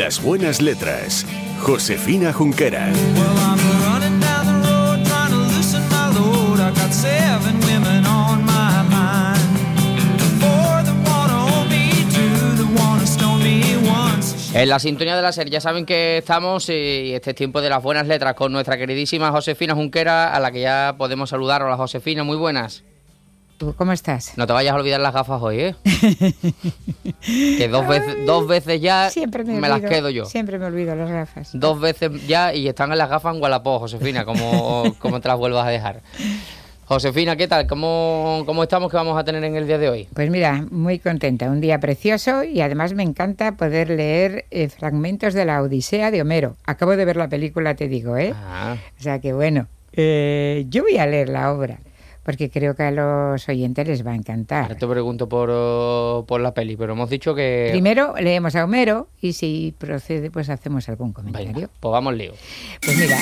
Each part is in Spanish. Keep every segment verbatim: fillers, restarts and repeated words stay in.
Las buenas letras. Josefina Junquera. En la sintonía de la serie ya saben que estamos y este es tiempo de las buenas letras con nuestra queridísima Josefina Junquera, a la que ya podemos saludar. Hola Josefina, muy buenas. ¿Tú cómo estás? No te vayas a olvidar las gafas hoy, ¿eh? Que dos veces, dos veces ya Siempre me, me olvido, las quedo yo. Siempre me olvido las gafas. Dos veces ya y están en las gafas en Wallapop, Josefina, como, como te las vuelvas a dejar. Josefina, ¿qué tal? ¿Cómo, ¿Cómo estamos? ¿Qué vamos a tener en el día de hoy? Pues mira, muy contenta. Un día precioso y además me encanta poder leer eh, fragmentos de la Odisea de Homero. Acabo de ver la película, te digo, ¿eh? Ah. O sea que bueno, eh, yo voy a leer la obra porque creo que a los oyentes les va a encantar. Ahora te pregunto por, uh, por la peli, pero hemos dicho que... Primero leemos a Homero y si procede pues hacemos algún comentario. Venga, pues vamos lío. Pues mira...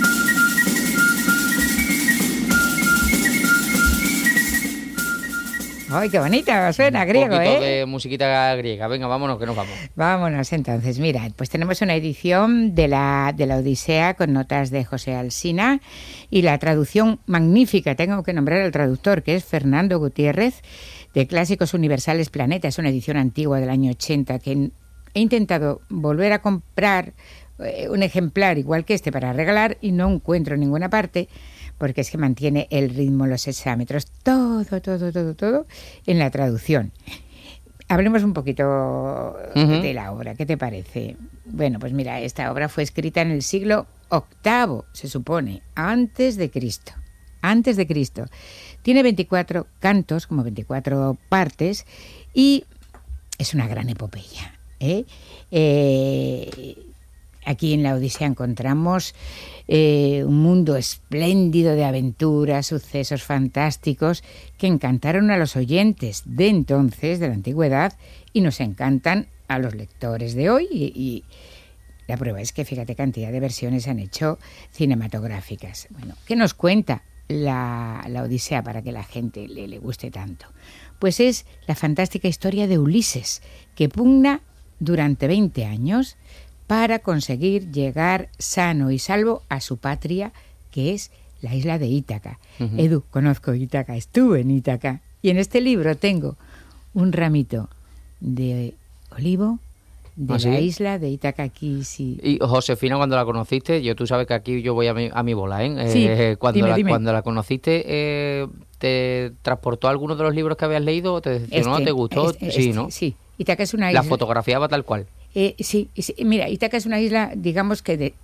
¡Ay, qué bonita! Suena griego, Un poquito ¿eh? de musiquita griega. Venga, vámonos, que nos vamos. Vámonos entonces. Mira, pues tenemos una edición de la, de la Odisea con notas de José Alsina y la traducción magnífica, tengo que nombrar al traductor, que es Fernando Gutiérrez, de Clásicos Universales Planeta. Es una edición antigua del año ochenta que he intentado volver a comprar eh, un ejemplar igual que este para regalar y no encuentro en ninguna parte, porque es que mantiene el ritmo, los hexámetros, todo, todo, todo, todo en la traducción. Hablemos un poquito uh-huh. de la obra, ¿qué te parece? Bueno, pues mira, esta obra fue escrita en el siglo octavo, se supone, antes de Cristo, antes de Cristo. Tiene veinticuatro cantos, como veinticuatro partes, y es una gran epopeya, ¿eh? Eh, aquí en la Odisea encontramos Eh, un mundo espléndido de aventuras, sucesos fantásticos que encantaron a los oyentes de entonces, de la antigüedad, y nos encantan a los lectores de hoy. Y, y la prueba es que fíjate cantidad de versiones se han hecho cinematográficas. Bueno, ¿qué nos cuenta la, la Odisea para que la gente le, le guste tanto? Pues es la fantástica historia de Ulises, que pugna durante veinte años para conseguir llegar sano y salvo a su patria, que es la isla de Ítaca. Uh-huh. Edu, conozco Ítaca, estuve en Ítaca. Y en este libro tengo un ramito de olivo de ¿Ah, sí? la isla de Ítaca aquí, sí. Y Josefina, cuando la conociste, yo tú sabes que aquí yo voy a mi, a mi bola, ¿eh? Sí, eh cuando, dime, la, dime. cuando la conociste, eh, ¿te transportó alguno de los libros que habías leído o te decepcionó, este, te gustó? Este, sí, este, ¿no? Sí, Ítaca es una isla... La fotografiaba tal cual. Eh, sí, sí, mira, Ítaca es una isla, digamos que de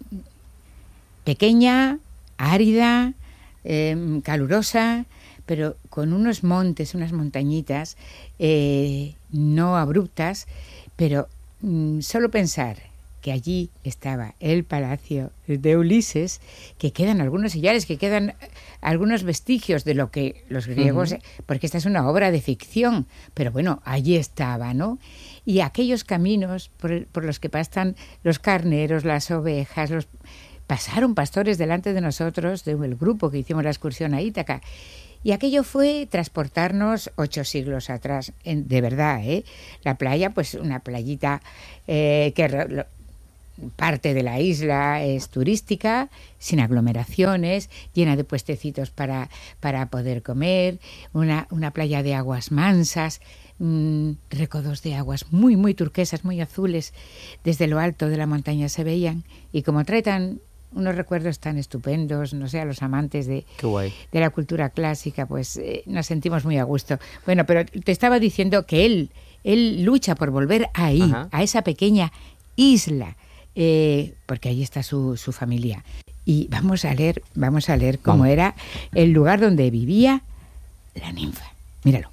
pequeña, árida, eh, calurosa, pero con unos montes, unas montañitas, eh, no abruptas, pero mm, solo pensar que allí estaba el palacio de Ulises, que quedan algunos sillares, que quedan algunos vestigios de lo que los griegos, uh-huh. porque esta es una obra de ficción, pero bueno, allí estaba, ¿no? Y aquellos caminos por, por los que pasan los carneros, las ovejas, los pasaron pastores delante de nosotros, del grupo que hicimos la excursión a Ítaca. Y aquello fue transportarnos ocho siglos atrás, en, de verdad, ¿eh? La playa, pues una playita eh, que lo, parte de la isla es turística, sin aglomeraciones, llena de puestecitos para, para poder comer, una, una playa de aguas mansas, mmm, recodos de aguas muy, muy turquesas, muy azules, desde lo alto de la montaña se veían, y como trae tan unos recuerdos tan estupendos, no sé, a los amantes de, de la cultura clásica, pues eh, nos sentimos muy a gusto. Bueno, pero te estaba diciendo que él, él lucha por volver ahí, Ajá. a esa pequeña isla, eh, porque ahí está su, su familia. Y vamos a leer, vamos a leer cómo vamos. Era el lugar donde vivía la ninfa. Míralo.